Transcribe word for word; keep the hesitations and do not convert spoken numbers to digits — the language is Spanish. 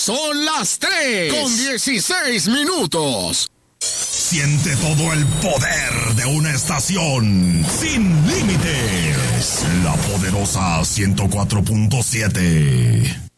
Son las tres con dieciséis minutos. Siente todo el poder de una estación sin límites. La poderosa ciento cuatro punto siete.